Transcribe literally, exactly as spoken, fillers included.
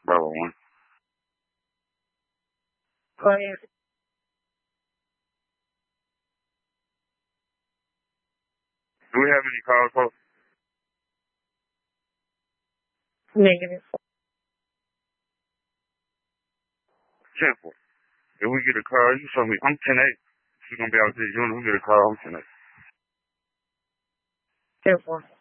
Bravo one. Go ahead. Do we have any calls, folks? Negative. Simple. If we get a call, you tell me, I'm ten eight. She's going to be out this unit. We get a call, I'm ten eight. Simple.